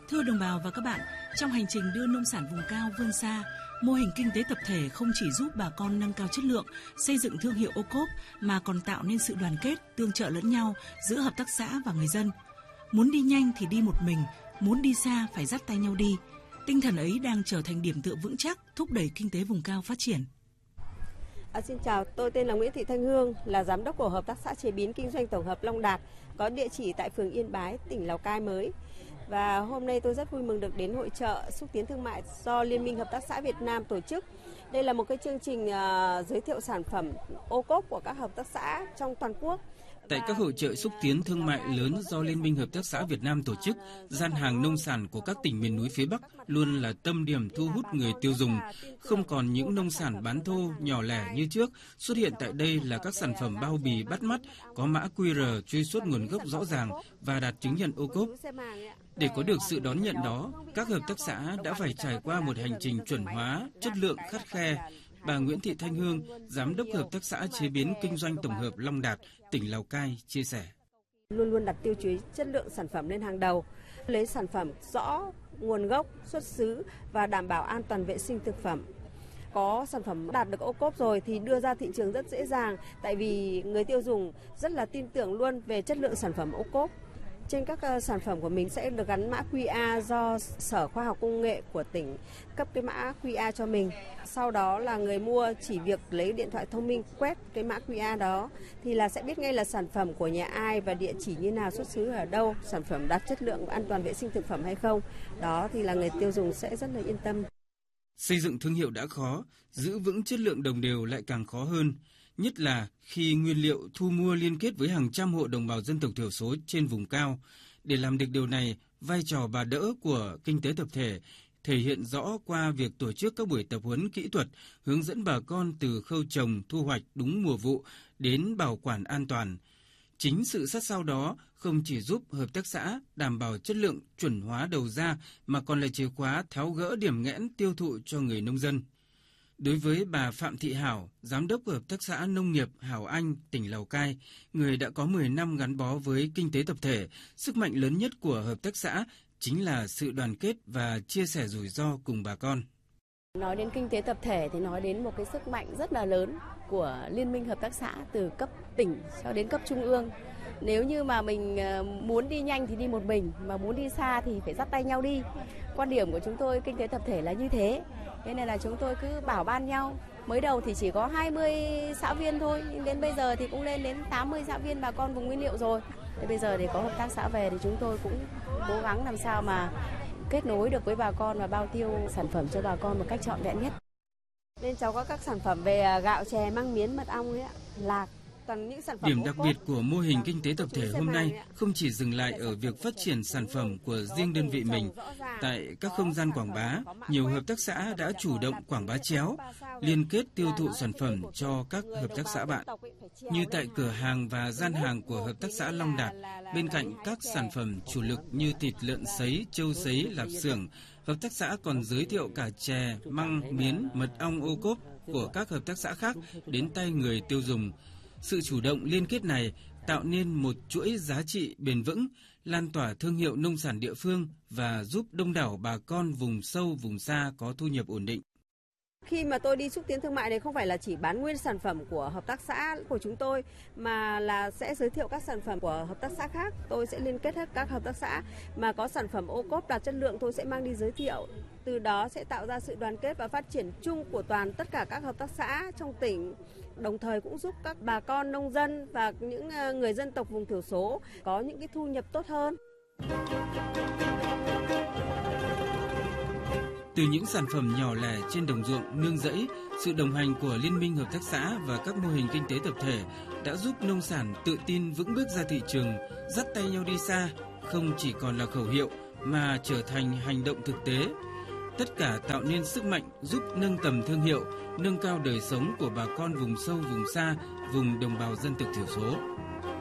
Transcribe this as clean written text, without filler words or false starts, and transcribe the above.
Thưa đồng bào và các bạn, trong hành trình đưa nông sản vùng cao vươn xa, mô hình kinh tế tập thể không chỉ giúp bà con nâng cao chất lượng, xây dựng thương hiệu ô cốp mà còn tạo nên sự đoàn kết, tương trợ lẫn nhau giữa hợp tác xã và người dân. Muốn đi nhanh thì đi một mình, muốn đi xa phải dắt tay nhau đi. Tinh thần ấy đang trở thành điểm tựa vững chắc thúc đẩy kinh tế vùng cao phát triển. Xin chào, tôi tên là Nguyễn Thị Thanh Hương, là giám đốc của Hợp tác xã chế biến kinh doanh tổng hợp Long Đạt, có địa chỉ tại phường Yên Bái, tỉnh Lào Cai mới. Và hôm nay tôi rất vui mừng được đến hội chợ xúc tiến thương mại do Liên minh Hợp tác xã Việt Nam tổ chức. Đây là một cái chương trình giới thiệu sản phẩm ô cốp của các hợp tác xã trong toàn quốc. Tại các hội chợ xúc tiến thương mại lớn do Liên minh Hợp tác xã Việt Nam tổ chức, gian hàng nông sản của các tỉnh miền núi phía Bắc luôn là tâm điểm thu hút người tiêu dùng. Không còn những nông sản bán thô, nhỏ lẻ như trước, xuất hiện tại đây là các sản phẩm bao bì bắt mắt, có mã QR truy xuất nguồn gốc rõ ràng và đạt chứng nhận ô cốp. Để có được sự đón nhận đó, các hợp tác xã đã phải trải qua một hành trình chuẩn hóa, chất lượng khắt khe. Bà Nguyễn Thị Thanh Hương, Giám đốc Hợp tác xã chế biến kinh doanh tổng hợp Long Đạt, tỉnh Lào Cai, chia sẻ. Luôn luôn đặt tiêu chí chất lượng sản phẩm lên hàng đầu, lấy sản phẩm rõ nguồn gốc, xuất xứ và đảm bảo an toàn vệ sinh thực phẩm. Có sản phẩm đạt được ô cốp rồi thì đưa ra thị trường rất dễ dàng, tại vì người tiêu dùng rất là tin tưởng luôn về chất lượng sản phẩm ô cốp. Trên các sản phẩm của mình sẽ được gắn mã QR do Sở Khoa học Công nghệ của tỉnh cấp cái mã QR cho mình. Sau đó là người mua chỉ việc lấy điện thoại thông minh quét cái mã QR đó thì là sẽ biết ngay là sản phẩm của nhà ai và địa chỉ như nào, xuất xứ ở đâu, sản phẩm đạt chất lượng an toàn vệ sinh thực phẩm hay không. Đó thì là người tiêu dùng sẽ rất là yên tâm. Xây dựng thương hiệu đã khó, giữ vững chất lượng đồng đều lại càng khó hơn. Nhất là khi nguyên liệu thu mua liên kết với hàng trăm hộ đồng bào dân tộc thiểu số trên vùng cao. Để làm được điều này, vai trò bà đỡ của kinh tế tập thể thể hiện rõ qua việc tổ chức các buổi tập huấn kỹ thuật, hướng dẫn bà con từ khâu trồng, thu hoạch đúng mùa vụ đến bảo quản an toàn. Chính sự sát sao đó không chỉ giúp hợp tác xã đảm bảo chất lượng chuẩn hóa đầu ra mà còn là chìa khóa tháo gỡ điểm nghẽn tiêu thụ cho người nông dân. Đối với bà Phạm Thị Hảo, Giám đốc Hợp tác xã Nông nghiệp Hảo Anh, tỉnh Lào Cai, người đã có 10 năm gắn bó với kinh tế tập thể, sức mạnh lớn nhất của hợp tác xã chính là sự đoàn kết và chia sẻ rủi ro cùng bà con. Nói đến kinh tế tập thể thì nói đến một cái sức mạnh rất là lớn của Liên minh Hợp tác xã từ cấp tỉnh cho đến cấp trung ương. Nếu như mà mình muốn đi nhanh thì đi một mình, mà muốn đi xa thì phải dắt tay nhau đi. Quan điểm của chúng tôi kinh tế tập thể là như thế. Thế nên là chúng tôi cứ bảo ban nhau. Mới đầu thì chỉ có 20 xã viên thôi, nhưng đến bây giờ thì cũng lên đến 80 xã viên bà con vùng nguyên liệu rồi. Thế bây giờ thì có hợp tác xã về thì chúng tôi cũng cố gắng làm sao mà kết nối được với bà con và bao tiêu sản phẩm cho bà con một cách trọn vẹn nhất. Bên cháu có các sản phẩm về gạo, chè, măng miến, mật ong ấy ạ, lạc. Điểm đặc biệt của mô hình kinh tế tập thể hôm nay không chỉ dừng lại ở việc phát triển sản phẩm của riêng đơn vị mình. Tại các không gian quảng bá, nhiều hợp tác xã đã chủ động quảng bá chéo, liên kết tiêu thụ sản phẩm cho các hợp tác xã bạn. Như tại cửa hàng và gian hàng của Hợp tác xã Long Đạt, bên cạnh các sản phẩm chủ lực như thịt lợn sấy, trâu sấy, lạp xưởng, hợp tác xã còn giới thiệu cả chè, măng, miến, mật ong ô cốp của các hợp tác xã khác đến tay người tiêu dùng. Sự chủ động liên kết này tạo nên một chuỗi giá trị bền vững, lan tỏa thương hiệu nông sản địa phương và giúp đông đảo bà con vùng sâu, vùng xa có thu nhập ổn định. Khi mà tôi đi xúc tiến thương mại này không phải là chỉ bán nguyên sản phẩm của hợp tác xã của chúng tôi, mà là sẽ giới thiệu các sản phẩm của hợp tác xã khác. Tôi sẽ liên kết hết các hợp tác xã mà có sản phẩm ô cốp đạt chất lượng tôi sẽ mang đi giới thiệu. Từ đó sẽ tạo ra sự đoàn kết và phát triển chung của tất cả các hợp tác xã trong tỉnh. Đồng thời cũng giúp các bà con nông dân và những người dân tộc vùng thiểu số có những cái thu nhập tốt hơn. Từ những sản phẩm nhỏ lẻ trên đồng ruộng, nương rẫy, sự đồng hành của Liên minh Hợp tác xã và các mô hình kinh tế tập thể đã giúp nông sản tự tin vững bước ra thị trường, dắt tay nhau đi xa, không chỉ còn là khẩu hiệu mà trở thành hành động thực tế. Tất cả tạo nên sức mạnh giúp nâng tầm thương hiệu, nâng cao đời sống của bà con vùng sâu, vùng xa, vùng đồng bào dân tộc thiểu số.